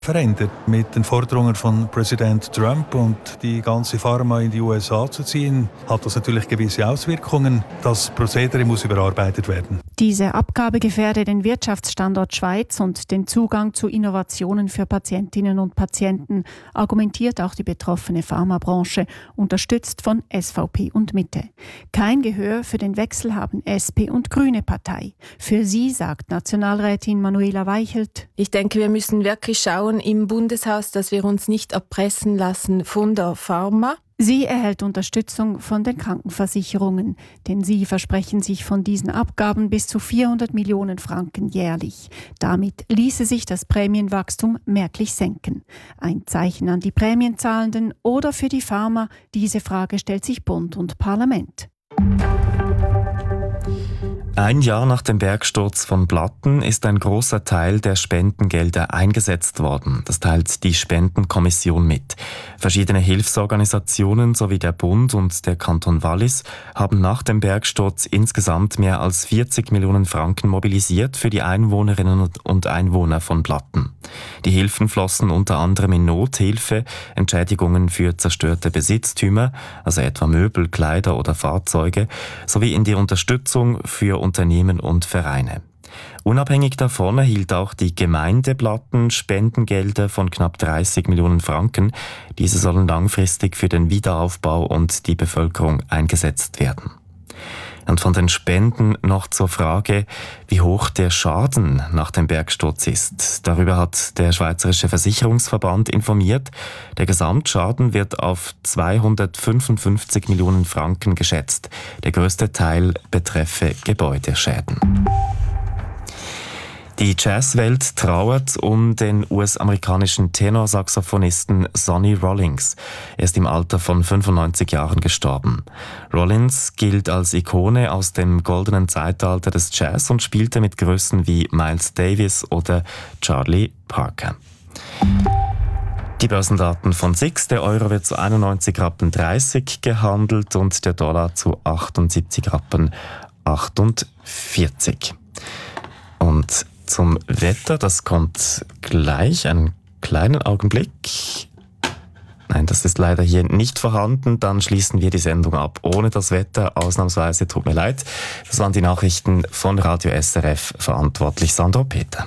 verändert. Mit den Forderungen von Präsident Trump und die ganze Pharma in die USA zu ziehen, hat das natürlich gewisse Auswirkungen. Das Prozedere muss überarbeitet werden. Diese Abgabe gefährde den Wirtschaftsstandort Schweiz und den Zugang zu Innovationen für Patientinnen und Patienten, argumentiert auch die betroffene Pharmabranche, unterstützt von SVP und Mitte. Kein Gehör für den Wechsel haben SP und Grüne Partei. Für sie sagt Nationalrätin Manuela Weichelt: Ich denke, wir müssen wirklich schauen im Bundeshaus, dass wir uns nicht erpressen lassen von der Pharma. Sie erhält Unterstützung von den Krankenversicherungen, denn sie versprechen sich von diesen Abgaben bis zu 400 Millionen Franken jährlich. Damit ließe sich das Prämienwachstum merklich senken. Ein Zeichen an die Prämienzahlenden oder für die Pharma? Diese Frage stellt sich Bund und Parlament. Ein Jahr nach dem Bergsturz von Blatten ist ein großer Teil der Spendengelder eingesetzt worden. Das teilt die Spendenkommission mit. Verschiedene Hilfsorganisationen sowie der Bund und der Kanton Wallis haben nach dem Bergsturz insgesamt mehr als 40 Millionen Franken mobilisiert für die Einwohnerinnen und Einwohner von Blatten. Die Hilfen flossen unter anderem in Nothilfe, Entschädigungen für zerstörte Besitztümer, also etwa Möbel, Kleider oder Fahrzeuge, sowie in die Unterstützung für Unternehmen und Vereine. Unabhängig davon erhielt auch die Gemeinde Blatten Spendengelder von knapp 30 Millionen Franken. Diese sollen langfristig für den Wiederaufbau und die Bevölkerung eingesetzt werden. Und von den Spenden noch zur Frage, wie hoch der Schaden nach dem Bergsturz ist. Darüber hat der Schweizerische Versicherungsverband informiert. Der Gesamtschaden wird auf 255 Millionen Franken geschätzt. Der größte Teil betreffe Gebäudeschäden. Die Jazzwelt trauert um den US-amerikanischen Tenorsaxophonisten Sonny Rollins. Er ist im Alter von 95 Jahren gestorben. Rollins gilt als Ikone aus dem goldenen Zeitalter des Jazz und spielte mit Größen wie Miles Davis oder Charlie Parker. Die Börsendaten von SIX: der Euro wird zu 91,30 Rappen gehandelt und der Dollar zu 78,48 Rappen. Und zum Wetter, das kommt gleich, einen kleinen Augenblick. Nein, das ist leider hier nicht vorhanden. Dann schließen wir die Sendung ab ohne das Wetter. Ausnahmsweise, tut mir leid. Das waren die Nachrichten von Radio SRF, verantwortlich Sandro Peter.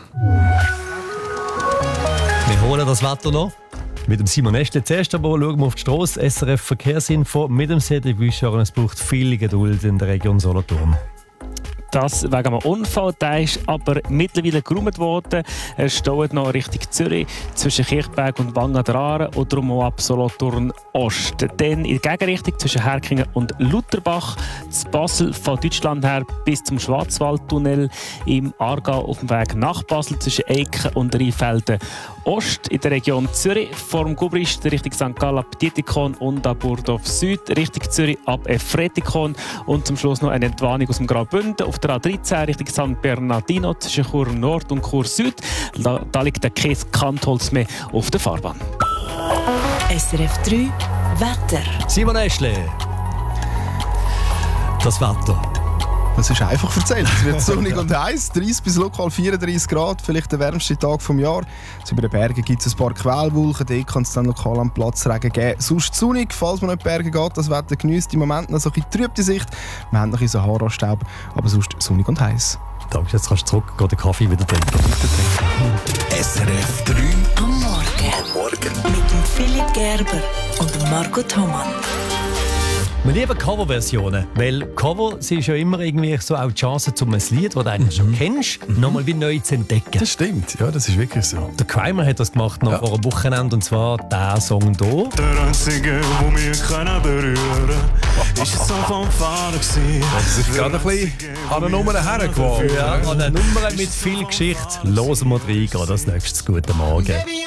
Wir holen das Wetter noch mit dem Simon Estle. Zuerst aber schauen wir auf die Strasse. SRF Verkehrsinfo mit dem Cedric Büchern. Es braucht viel Geduld in der Region Solothurn. Das wegen einem Unfall, der ist aber mittlerweile geräumt worden. Er steht noch Richtung Zürich zwischen Kirchberg und Wangen der Aare und darum auch ab Solothurn Ost. Dann in der Gegenrichtung zwischen Herkingen und Lutherbach, zu Basel von Deutschland her bis zum Schwarzwaldtunnel, im Aargau auf dem Weg nach Basel zwischen Eiken und Rheinfelden Ost, in der Region Zürich vom Gubrist Richtung St. Gallen ab Dietikon und ab Burdorf Süd Richtung Zürich ab Efretikon und zum Schluss noch eine Entwarnung aus dem Graubünden auf der A13 Richtung San Bernardino zwischen Chur Nord und Chur Süd. Da liegt der Kies Kantholzmeer auf der Fahrbahn. SRF 3 Wetter. Simon Estle. Das Wetter. Das ist einfach erzählt. Es wird sonnig und heiß, 30 bis lokal 34 Grad, vielleicht der wärmste Tag des Jahres. Über den Bergen gibt es ein paar Quellwolken, dort kann es dann lokal am Platz Regen geben. Sonst sonnig, falls man nicht in die Berge geht, das Wetter genießt im Moment noch so ein bisschen trübe Sicht. Wir haben noch ein bisschen Sahara-Staub, aber sonst sonnig und heiß. Danke, jetzt kannst du zurück den Kaffee wieder trinken. SRF 3 am Morgen. Mit dem Philipp Gerber und Marco Thomann. Wir lieben Coverversionen, weil Cover sie ist ja immer irgendwie so auch die Chance, um ein Lied, das du eigentlich schon kennst, nochmal wie neu zu entdecken. Das stimmt, ja, das ist wirklich so. Der Kramer hat das gemacht noch vor einem Wochenende, und zwar der Song hier. Der einzige, der mich berühren kann, ist ein Song vom Vater gewesen. Das ist gerade ein bisschen an eine Nummer hergeworfen. Ja, an eine Nummer mit viel Geschichte. Hören wir rein, das nächste Guten Morgen.